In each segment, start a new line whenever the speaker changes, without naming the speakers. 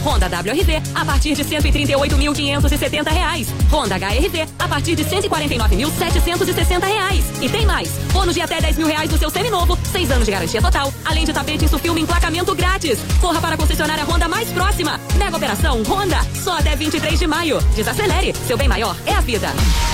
Honda WRV a partir de R$138.570. Honda HRV a partir de R$149.760. E tem mais, bônus de até R$10.000 no seu seminovo, 6 anos de garantia total, além de tapete Insufilme em emplacamento grátis. Corra para a concessionária Honda mais próxima. Mega operação Honda, só até 23 de maio. Desacelere, seu bem maior é a vida.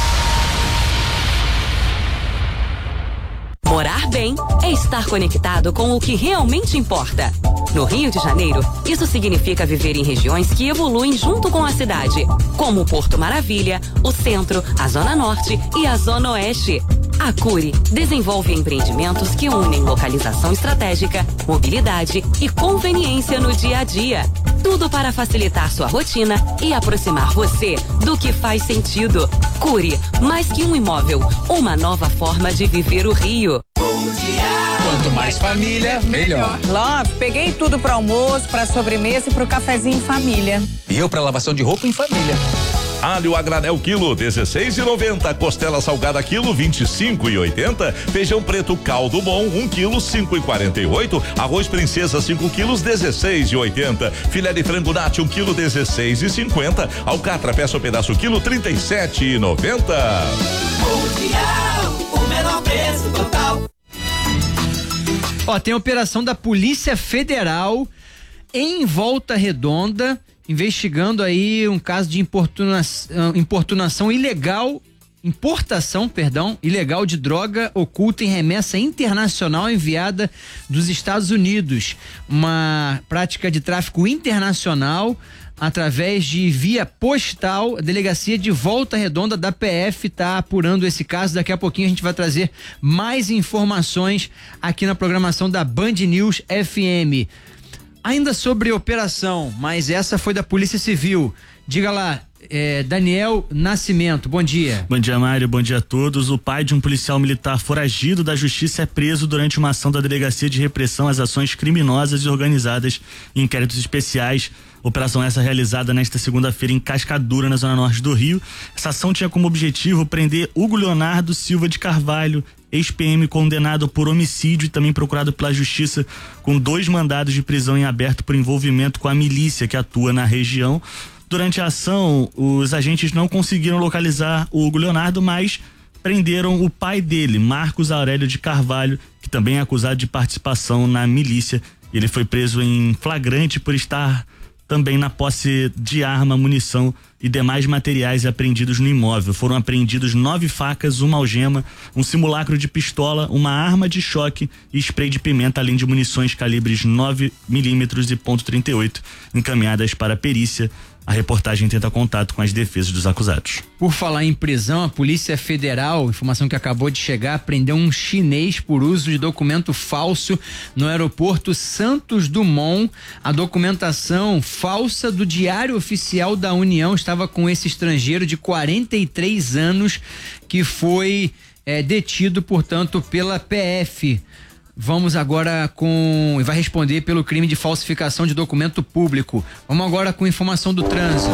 Morar bem é estar conectado com o que realmente importa. No Rio de Janeiro, isso significa viver em regiões que evoluem junto com a cidade, como o Porto Maravilha, o Centro, a Zona Norte e a Zona Oeste. A Cury desenvolve empreendimentos que unem localização estratégica, mobilidade e conveniência no dia a dia. Tudo para facilitar sua rotina e aproximar você do que faz sentido. Cury, mais que um imóvel, uma nova forma de viver o Rio.
Quanto mais família, melhor.
Love, peguei tudo para almoço, para sobremesa e para o cafezinho em família.
E eu para lavação de roupa em família.
Alho a granel quilo, R$16,90. Costela salgada quilo, R$25,80. Feijão preto caldo bom, 1 quilo, R$5,48. Arroz princesa 5 quilos, R$16,80. Filé de frango nati 1 quilo, R$16,50. Alcatra peça o pedaço quilo, R$37,90.
Mundial, o menor preço total.
Ó, tem operação da Polícia Federal em Volta Redonda, investigando aí um caso de importação ilegal de droga oculta em remessa internacional enviada dos Estados Unidos. Uma prática de tráfico internacional através de via postal. A delegacia de Volta Redonda da PF está apurando esse caso. Daqui a pouquinho a gente vai trazer mais informações aqui na programação da Band News FM. Ainda sobre operação, mas essa foi da Polícia Civil. Diga lá, Daniel Nascimento, bom dia.
Bom dia, Mário, bom dia a todos. O pai de um policial militar foragido da justiça é preso durante uma ação da Delegacia de Repressão às Ações Criminosas e Organizadas em Inquéritos Especiais. Operação essa realizada nesta segunda-feira em Cascadura, na zona norte do Rio. Essa ação tinha como objetivo prender Hugo Leonardo Silva de Carvalho, ex-PM condenado por homicídio e também procurado pela justiça com 2 mandados de prisão em aberto por envolvimento com a milícia que atua na região. Durante a ação, os agentes não conseguiram localizar o Hugo Leonardo, mas prenderam o pai dele, Marcos Aurélio de Carvalho, que também é acusado de participação na milícia. Ele foi preso em flagrante por estar também na posse de arma, munição e demais materiais apreendidos no imóvel. Foram apreendidos 9 facas, uma algema, um simulacro de pistola, uma arma de choque e spray de pimenta, além de munições calibres 9mm e .38 encaminhadas para a perícia. A reportagem tenta contato com as defesas dos acusados.
Por falar em prisão, a Polícia Federal, informação que acabou de chegar, prendeu um chinês por uso de documento falso no aeroporto Santos Dumont. A documentação falsa do Diário Oficial da União estava com esse estrangeiro de 43 anos que foi detido, portanto, pela PF. Vamos agora vai responder pelo crime de falsificação de documento público. Vamos agora com informação do trânsito.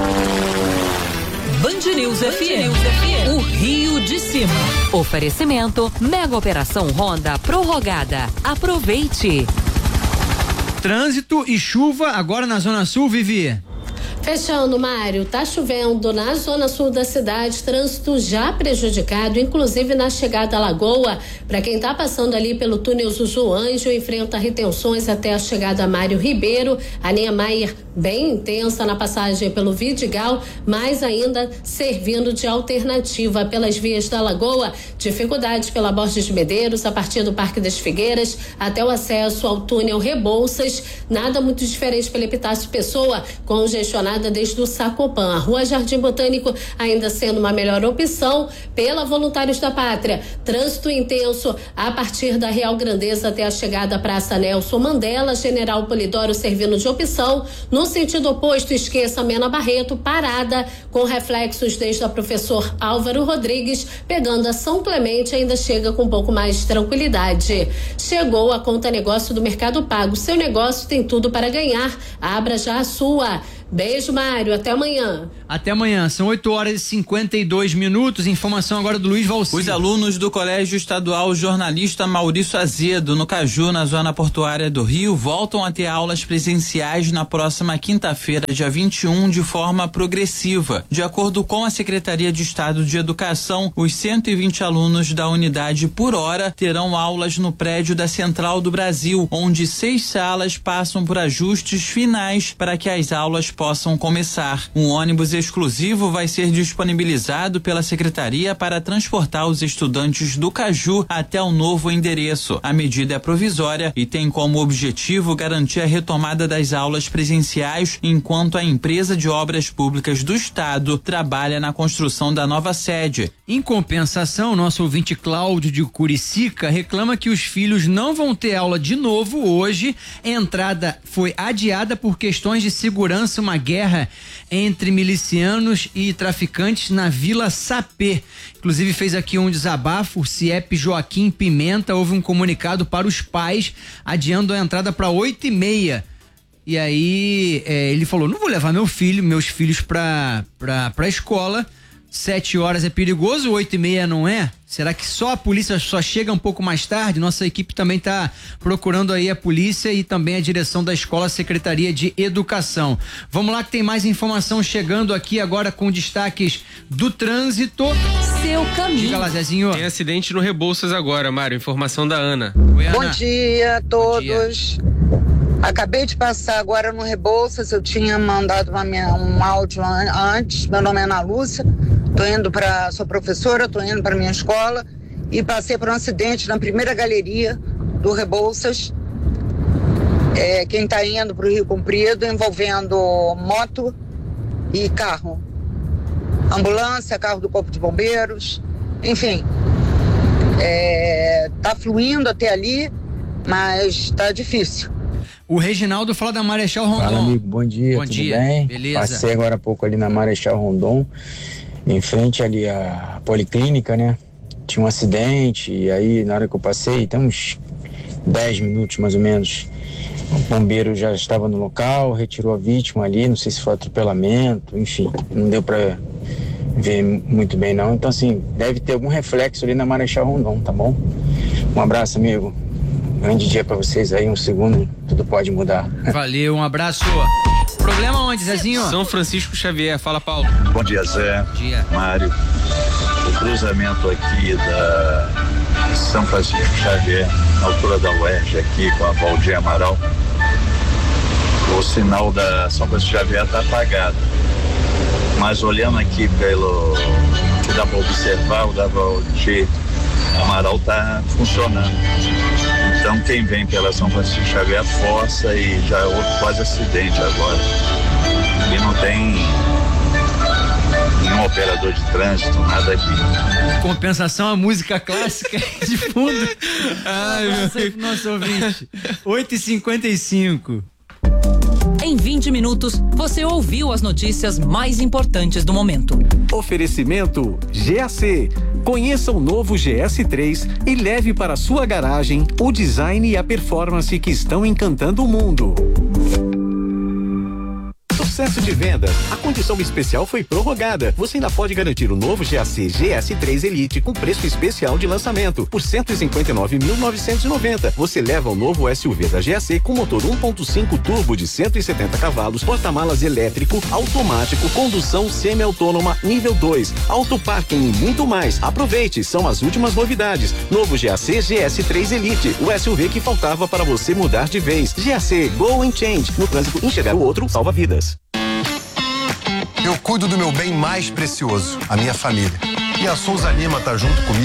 Band News FM, o Rio de Cima. Oferecimento, mega operação Honda prorrogada. Aproveite.
Trânsito e chuva agora na Zona Sul, Vivi.
Fechando, Mário, tá chovendo na zona sul da cidade, trânsito já prejudicado, inclusive na chegada à Lagoa. Para quem tá passando ali pelo túnel Zuzu Anjo, enfrenta retenções até a chegada a Mário Ribeiro. A Niemeyer bem intensa na passagem pelo Vidigal, mas ainda servindo de alternativa pelas vias da Lagoa. Dificuldades pela Borges de Medeiros, a partir do Parque das Figueiras até o acesso ao túnel Rebouças. Nada muito diferente pela Epitácio Pessoa, congestionada desde o Sacopan. A Rua Jardim Botânico ainda sendo uma melhor opção pela Voluntários da Pátria. Trânsito intenso a partir da Real Grandeza até a chegada à Praça Nelson Mandela. General Polidoro servindo de opção. No sentido oposto, esqueça Mena Barreto, parada com reflexos desde a Professor Álvaro Rodrigues, pegando a São Clemente, ainda chega com um pouco mais de tranquilidade. Chegou a conta negócio do Mercado Pago. Seu negócio tem tudo para ganhar. Abra já a sua. Beijo, Mário. Até amanhã.
Até amanhã. São 8h52. Informação agora do Luiz Valci.
Os alunos do Colégio Estadual Jornalista Maurício Azedo, no Caju, na zona portuária do Rio, voltam a ter aulas presenciais na próxima quinta-feira, dia 21, de forma progressiva. De acordo com a Secretaria de Estado de Educação, os 120 alunos da unidade por hora terão aulas no prédio da Central do Brasil, onde 6 salas passam por ajustes finais para que as aulas possam começar. Um ônibus exclusivo vai ser disponibilizado pela Secretaria para transportar os estudantes do Caju até o novo endereço. A medida é provisória e tem como objetivo garantir a retomada das aulas presenciais enquanto a empresa de obras públicas do Estado trabalha na construção da nova sede.
Em compensação, nosso ouvinte Cláudio de Curicica reclama que os filhos não vão ter aula de novo hoje. A entrada foi adiada por questões de segurança, uma guerra entre milicianos e traficantes na Vila Sapê. Inclusive fez aqui um desabafo, o CIEP Joaquim Pimenta, houve um comunicado para os pais adiando a entrada para 8h30. E aí ele falou, não vou levar meus filhos pra escola, 7 horas é perigoso, 8h30 não é? Será que só a polícia só chega um pouco mais tarde? Nossa equipe também está procurando aí a polícia e também a direção da escola, Secretaria de Educação. Vamos lá que tem mais informação chegando aqui agora com destaques do trânsito.
Seu caminho.
Diga lá, Zezinho.
Tem acidente no Rebouças agora, Mário. Informação da Ana.
Oi, Ana.
Bom dia a todos.
Bom dia.
Acabei de passar agora no Rebouças, eu tinha mandado um áudio antes. Meu nome é Ana Lúcia, sou professora, estou indo para minha escola e passei por um acidente na primeira galeria do Rebouças. Quem está indo para o Rio Comprido, envolvendo moto e carro. Ambulância, carro do Corpo de Bombeiros, enfim. Tá fluindo até ali, mas está difícil.
O Reginaldo fala da Marechal Rondon.
Fala, amigo, bom dia, tudo bem?
Beleza.
Passei agora há pouco ali na Marechal Rondon, em frente ali à Policlínica, né? Tinha um acidente e aí na hora que eu passei, tem uns 10 minutos mais ou menos, o bombeiro já estava no local, retirou a vítima ali, não sei se foi atropelamento, enfim, não deu pra ver muito bem não. Então assim, deve ter algum reflexo ali na Marechal Rondon, tá bom? Um abraço, amigo. Grande dia pra vocês aí, um segundo, tudo pode mudar.
Valeu, um abraço. Problema onde, Zezinho?
São Francisco Xavier, fala Paulo.
Bom dia, Zé.
Bom dia.
Mário. O cruzamento aqui da São Francisco Xavier, na altura da UERJ aqui com a Valdir Amaral, o sinal da São Francisco Xavier está apagado. Mas olhando aqui pelo que dá para observar, o da Valdir Amaral está funcionando. Então quem vem pela São Francisco Xavier força e já houve quase acidente agora. E não tem nenhum operador de trânsito, nada aqui.
Compensação, a música clássica de fundo. Ai, meu nosso ouvinte. 8h55.
Em 20 minutos, você ouviu as notícias mais importantes do momento.
Oferecimento GAC. Conheça o novo GS3 e leve para sua garagem o design e a performance que estão encantando o mundo. Sucesso de vendas. A condição especial foi prorrogada. Você ainda pode garantir o novo GAC GS3 Elite com preço especial de lançamento por 159.990. Você leva o novo SUV da GAC com motor 1.5 turbo de 170 cavalos, porta-malas elétrico, automático, condução semi-autônoma nível 2, autoparking e muito mais. Aproveite, são as últimas novidades. Novo GAC GS3 Elite, o SUV que faltava para você mudar de vez. GAC Go and Change. No trânsito, enxergar o outro salva vidas.
Eu cuido do meu bem mais precioso, a minha família. E a Souza Lima tá junto comigo